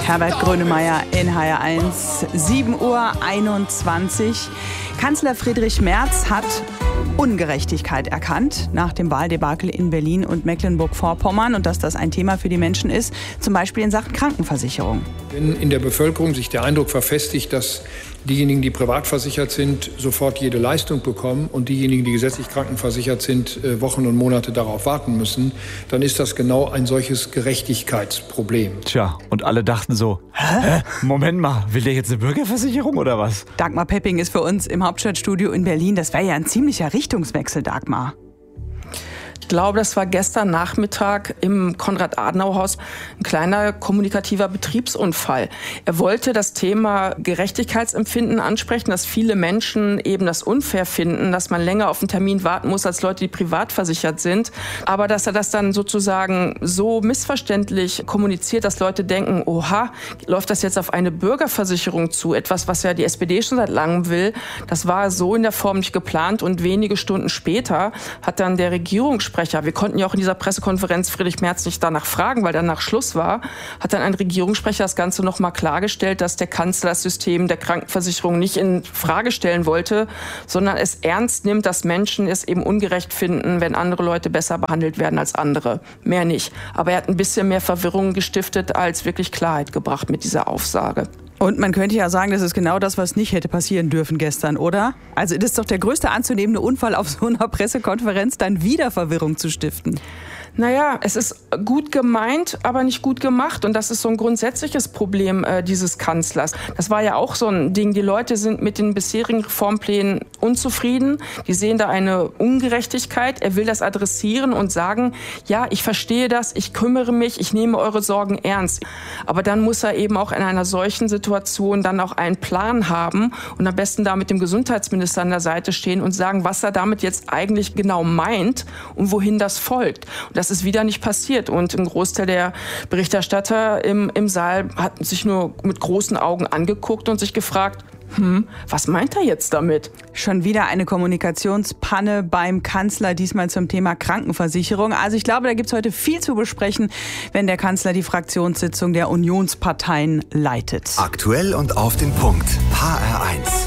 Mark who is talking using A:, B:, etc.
A: Herbert Grönemeyer in HR1, 7:21 Uhr. Kanzler Friedrich Merz hat Ungerechtigkeit erkannt nach dem Wahldebakel in Berlin und Mecklenburg-Vorpommern und dass das ein Thema für die Menschen ist, zum Beispiel in Sachen Krankenversicherung.
B: Wenn in der Bevölkerung sich der Eindruck verfestigt, dass diejenigen, die privat versichert sind, sofort jede Leistung bekommen und diejenigen, die gesetzlich krankenversichert sind, Wochen und Monate darauf warten müssen, dann ist das genau ein solches Gerechtigkeitsproblem.
C: Tja, und alle dachten so, hä? Moment mal, will der jetzt eine Bürgerversicherung oder was?
A: Dagmar Pepping ist für uns im Hauptstadtstudio in Berlin. Das wäre ja ein ziemlicher Richtungswechsel, Dagmar.
D: Ich glaube, das war gestern Nachmittag im Konrad-Adenauer-Haus ein kleiner kommunikativer Betriebsunfall. Er wollte das Thema Gerechtigkeitsempfinden ansprechen, dass viele Menschen eben das unfair finden, dass man länger auf einen Termin warten muss als Leute, die privat versichert sind. Aber dass er das dann sozusagen so missverständlich kommuniziert, dass Leute denken, oha, läuft das jetzt auf eine Bürgerversicherung zu? Etwas, was ja die SPD schon seit langem will. Das war so in der Form nicht geplant und wenige Stunden später hat dann der Regierungssprecher, wir konnten ja auch in dieser Pressekonferenz Friedrich Merz nicht danach fragen, weil danach Schluss war, hat dann ein Regierungssprecher das Ganze noch mal klargestellt, dass der Kanzler das System der Krankenversicherung nicht in Frage stellen wollte, sondern es ernst nimmt, dass Menschen es eben ungerecht finden, wenn andere Leute besser behandelt werden als andere. Mehr nicht. Aber er hat ein bisschen mehr Verwirrung gestiftet, als wirklich Klarheit gebracht mit dieser Aussage.
A: Und man könnte ja sagen, das ist genau das, was nicht hätte passieren dürfen gestern, oder? Also das ist doch der größte anzunehmende Unfall auf so einer Pressekonferenz, dann wieder Verwirrung zu stiften.
D: Naja, es ist gut gemeint, aber nicht gut gemacht. Und das ist so ein grundsätzliches Problem dieses Kanzlers. Das war ja auch so ein Ding. Die Leute sind mit den bisherigen Reformplänen unzufrieden. Die sehen da eine Ungerechtigkeit. Er will das adressieren und sagen, ja, ich verstehe das, ich kümmere mich, ich nehme eure Sorgen ernst. Aber dann muss er eben auch in einer solchen Situation dann auch einen Plan haben und am besten da mit dem Gesundheitsminister an der Seite stehen und sagen, was er damit jetzt eigentlich genau meint und wohin das folgt. Und das ist wieder nicht passiert. Und ein Großteil der Berichterstatter im Saal hat sich nur mit großen Augen angeguckt und sich gefragt, was meint er jetzt damit?
A: Schon wieder eine Kommunikationspanne beim Kanzler, diesmal zum Thema Krankenversicherung. Also ich glaube, da gibt es heute viel zu besprechen, wenn der Kanzler die Fraktionssitzung der Unionsparteien leitet.
E: Aktuell und auf den Punkt. HR1.